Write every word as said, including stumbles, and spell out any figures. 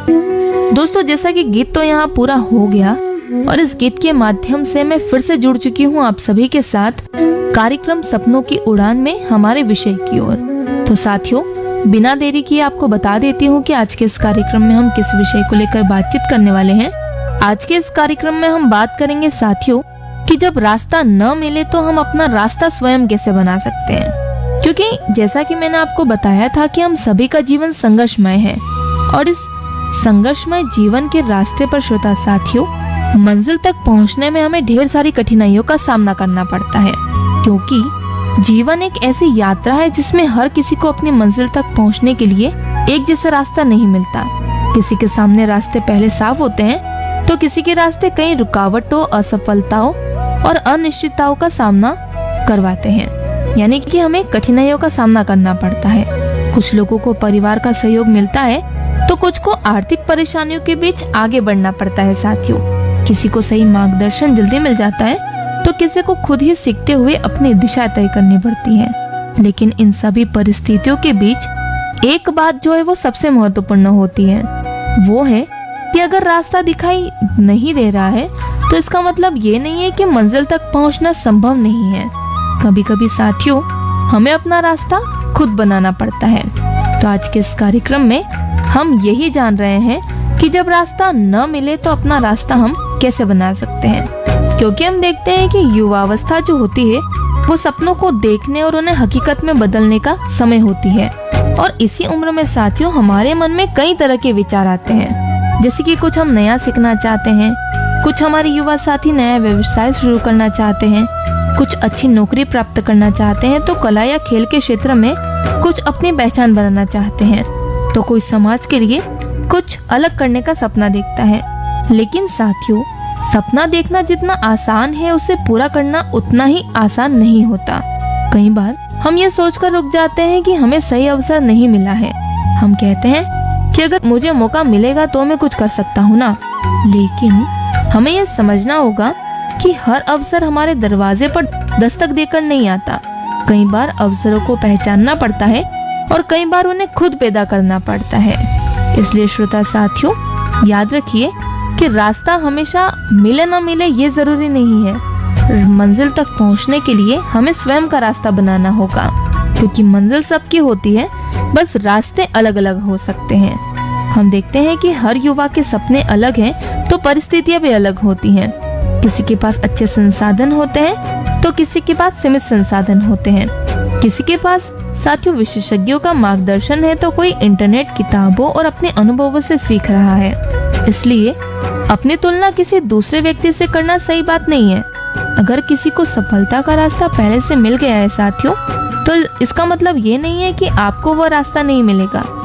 दोस्तों, जैसा कि गीत तो यहाँ पूरा हो गया और इस गीत के माध्यम से मैं फिर से जुड़ चुकी हूँ आप सभी के साथ कार्यक्रम सपनों की उड़ान में हमारे विषय की ओर। तो साथियों, बिना देरी किए आपको बता देती हूँ कि आज के इस कार्यक्रम में हम किस विषय को लेकर बातचीत करने वाले हैं। आज के इस कार्यक्रम में हम बात करेंगे साथियों कि जब रास्ता न मिले तो हम अपना रास्ता स्वयं कैसे बना सकते हैं। क्योंकि जैसा कि मैंने आपको बताया था कि हम सभी का जीवन संघर्षमय है और इस संघर्षमय जीवन के रास्ते पर श्रोता साथियों, मंजिल तक पहुंचने में हमें ढेर सारी कठिनाइयों का सामना करना पड़ता है। क्योंकि जीवन एक ऐसी यात्रा है जिसमें हर किसी को अपनी मंजिल तक पहुंचने के लिए एक जैसा रास्ता नहीं मिलता। किसी के सामने रास्ते पहले साफ होते हैं तो किसी के रास्ते कई रुकावटों, असफलताओं और अनिश्चितताओं का सामना करवाते हैं, यानी कि हमें कठिनाइयों का सामना करना पड़ता है। कुछ लोगों को परिवार का सहयोग मिलता है तो कुछ को आर्थिक परेशानियों के बीच आगे बढ़ना पड़ता है साथियों। किसी को सही मार्गदर्शन जल्दी मिल जाता है तो किसी को खुद ही सीखते हुए अपनी दिशा तय करनी पड़ती है। लेकिन इन सभी परिस्थितियों के बीच एक बात जो है वो सबसे महत्वपूर्ण होती है, वो है कि अगर रास्ता दिखाई नहीं दे रहा है तो इसका मतलब ये नहीं है कि मंजिल तक पहुंचना संभव नहीं है। कभी कभी साथियों, हमें अपना रास्ता खुद बनाना पड़ता है। तो आज के इस कार्यक्रम में हम यही जान रहे हैं कि जब रास्ता न मिले तो अपना रास्ता हम कैसे बना सकते हैं। क्योंकि हम देखते हैं कि युवावस्था जो होती है वो सपनों को देखने और उन्हें हकीकत में बदलने का समय होती है। और इसी उम्र में साथियों, हमारे मन में कई तरह के विचार आते हैं, जैसे कि कुछ हम नया सीखना चाहते हैं, कुछ हमारे युवा साथी नया व्यवसाय शुरू करना चाहते हैं, कुछ अच्छी नौकरी प्राप्त करना चाहते हैं, तो कला या खेल के क्षेत्र में कुछ अपनी पहचान बनाना चाहते हैं, तो कोई समाज के लिए कुछ अलग करने का सपना देखता है। लेकिन साथियों, सपना देखना जितना आसान है उसे पूरा करना उतना ही आसान नहीं होता। कई बार हम ये सोचकर रुक जाते हैं कि हमें सही अवसर नहीं मिला है। हम कहते हैं कि अगर मुझे मौका मिलेगा तो मैं कुछ कर सकता हूँ ना। लेकिन हमें ये समझना होगा कि हर अवसर हमारे दरवाजे पर दस्तक देकर नहीं आता। कई बार अवसरों को पहचानना पड़ता है और कई बार उन्हें खुद पैदा करना पड़ता है। इसलिए श्रोता साथियों, याद रखिए कि रास्ता हमेशा मिले न मिले ये जरूरी नहीं है। मंजिल तक पहुंचने के लिए हमें स्वयं का रास्ता बनाना होगा, क्योंकि मंजिल सबकी होती है, बस रास्ते अलग अलग हो सकते हैं। हम देखते हैं कि हर युवा के सपने अलग हैं, तो परिस्थितियां भी अलग होती हैं। किसी के पास अच्छे संसाधन होते हैं तो किसी के पास सीमित संसाधन होते हैं। किसी के पास साथियों विशेषज्ञों का मार्गदर्शन है तो कोई इंटरनेट, किताबों और अपने अनुभवों से सीख रहा है। इसलिए अपनी तुलना किसी दूसरे व्यक्ति से करना सही बात नहीं है। अगर किसी को सफलता का रास्ता पहले से मिल गया है साथियों, तो इसका मतलब ये नहीं है कि आपको वो रास्ता नहीं मिलेगा।